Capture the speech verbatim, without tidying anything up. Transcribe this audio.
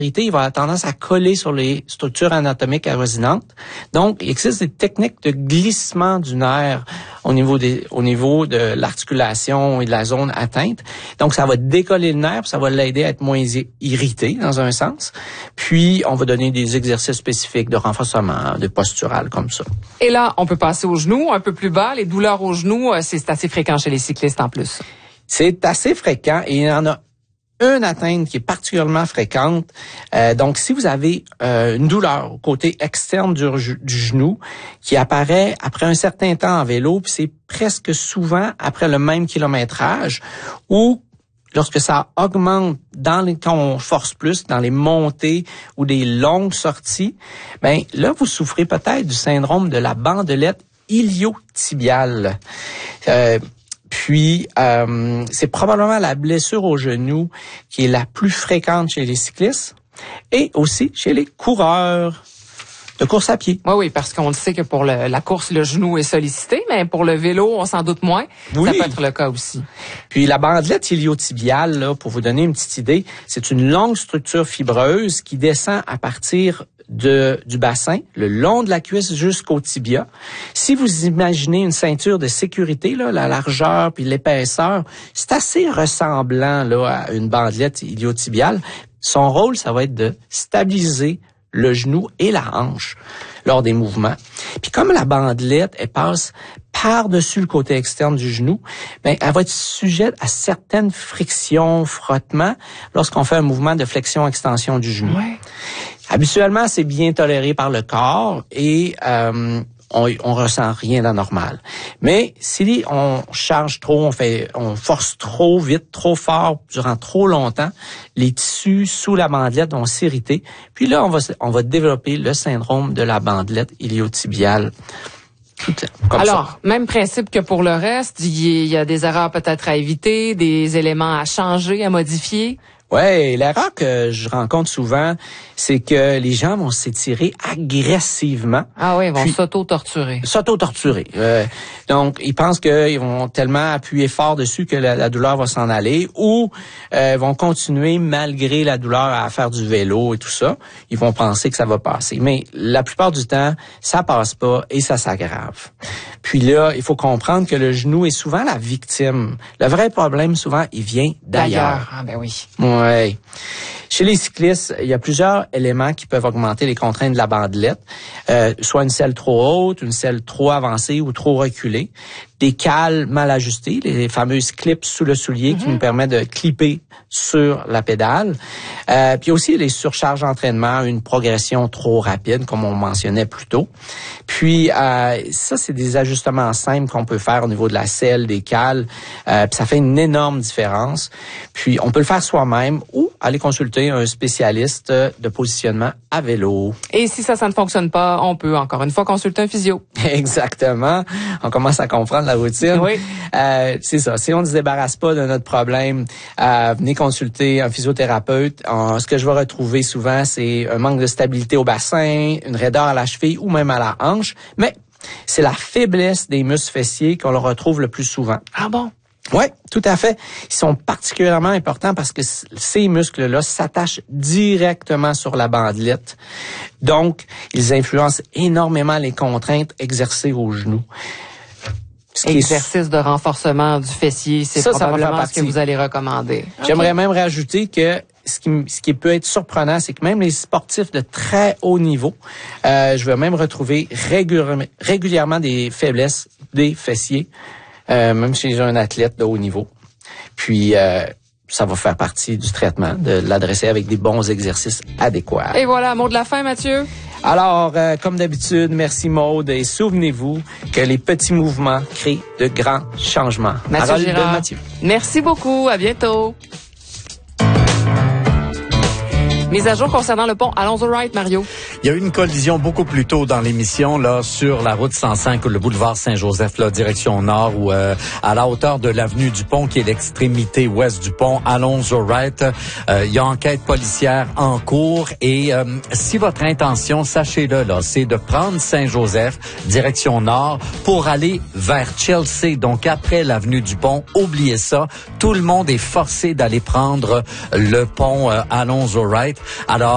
il va avoir tendance à coller sur les structures anatomiques avoisinantes. Donc, il existe des techniques de glissement du nerf au niveau des, au niveau de l'articulation et de la zone atteinte. Donc, ça va décoller le nerf, ça va l'aider à être moins irrité dans un sens. Puis, on va donner des exercices spécifiques de renforcement, de postural comme ça. Et là, on peut passer aux genoux, un peu plus bas. Les douleurs aux genoux, c'est assez fréquent chez les cyclistes en plus. C'est assez fréquent et il y en a une atteinte qui est particulièrement fréquente. Euh, donc, si vous avez euh, une douleur au côté externe du, du genou qui apparaît après un certain temps en vélo, puis c'est presque souvent après le même kilométrage, ou lorsque ça augmente dans les, quand on force plus, dans les montées ou des longues sorties, ben là, vous souffrez peut-être du syndrome de la bandelette iliotibiale. Euh, Puis, euh, c'est probablement la blessure au genou qui est la plus fréquente chez les cyclistes et aussi chez les coureurs de course à pied. Oui, oui, parce qu'on sait que pour le, la course, le genou est sollicité, mais pour le vélo, on s'en doute moins. Oui. Ça peut être le cas aussi. Puis la bandelette iliotibiale, là, pour vous donner une petite idée, c'est une longue structure fibreuse qui descend à partir de, du bassin, le long de la cuisse jusqu'au tibia. Si vous imaginez une ceinture de sécurité, là, la largeur puis l'épaisseur, c'est assez ressemblant là, à une bandelette iliotibiale. Son rôle, ça va être de stabiliser le genou et la hanche lors des mouvements. Puis comme la bandelette, elle passe par-dessus le côté externe du genou, ben elle va être sujette à certaines frictions, frottements lorsqu'on fait un mouvement de flexion-extension du genou. Ouais. Habituellement, c'est bien toléré par le corps et euh, on, on ressent rien d'anormal. Mais si on charge trop, on fait, on force trop vite, trop fort durant trop longtemps, les tissus sous la bandelette vont s'irriter. Puis là, on va, on va développer le syndrome de la bandelette iliotibiale. Comme Alors, ça. Même principe que pour le reste, il y a des erreurs peut-être à éviter, des éléments à changer, à modifier. Ouais, l'erreur que je rencontre souvent, c'est que les gens vont s'étirer agressivement. Ah oui, ils vont s'auto-torturer. S'auto-torturer. Euh, donc, ils pensent qu'ils vont tellement appuyer fort dessus que la, la douleur va s'en aller, ou euh, vont continuer malgré la douleur à faire du vélo et tout ça. Ils vont penser que ça va passer. Mais la plupart du temps, ça passe pas et ça s'aggrave. Puis là, il faut comprendre que le genou est souvent la victime. Le vrai problème, souvent, il vient d'ailleurs. D'ailleurs. Ah ben oui. Ouais. Chez les cyclistes, il y a plusieurs éléments qui peuvent augmenter les contraintes de la bandelette, euh, soit une selle trop haute, une selle trop avancée ou trop reculée, des cales mal ajustées, les fameuses clips sous le soulier mm-hmm. qui nous permettent de clipper sur la pédale, euh, puis aussi les surcharges d'entraînement, une progression trop rapide, comme on mentionnait plus tôt. Puis euh, ça, c'est des ajustements simples qu'on peut faire au niveau de la selle, des cales, euh, puis ça fait une énorme différence. Puis on peut le faire soi-même ou aller consulter un spécialiste de positionnement à vélo. Et si ça, ça ne fonctionne pas, on peut encore une fois consulter un physio. Exactement. On commence à comprendre la routine. Oui. Euh, c'est ça. Si on ne se débarrasse pas de notre problème, euh, venez consulter un physiothérapeute. En, ce que je vais retrouver souvent, c'est un manque de stabilité au bassin, une raideur à la cheville ou même à la hanche. Mais c'est la faiblesse des muscles fessiers qu'on le retrouve le plus souvent. Ah bon? Oui, tout à fait. Ils sont particulièrement importants parce que ces muscles-là s'attachent directement sur la bandelette. Donc, ils influencent énormément les contraintes exercées aux genoux. Exercice de renforcement du fessier, c'est ça, probablement ça ce que vous allez recommander. J'aimerais okay. même rajouter que ce qui, ce qui peut être surprenant, c'est que même les sportifs de très haut niveau, euh, je vais même retrouver régulièrement, régulièrement des faiblesses des fessiers. Euh, même chez un athlète de haut niveau. Puis, euh, ça va faire partie du traitement, de l'adresser avec des bons exercices adéquats. Et voilà, mot de la fin, Mathieu. Alors, euh, comme d'habitude, merci Maude, et souvenez-vous que les petits mouvements créent de grands changements. Mathieu Girard. Mathieu. Merci beaucoup, à bientôt. Mise à jour concernant le pont Alonzo Wright, Mario. Il y a eu une collision beaucoup plus tôt dans l'émission, là, sur la route cent cinq, le boulevard Saint-Joseph, là, direction nord, ou euh, à la hauteur de l'avenue du Pont, qui est l'extrémité ouest du pont, Alonzo Wright. Euh, il y a enquête policière en cours, et euh, si votre intention, sachez-le, là, c'est de prendre Saint-Joseph, direction nord, pour aller vers Chelsea, donc après l'avenue du Pont, oubliez ça. Tout le monde est forcé d'aller prendre le pont euh, Alonzo Wright. Alors,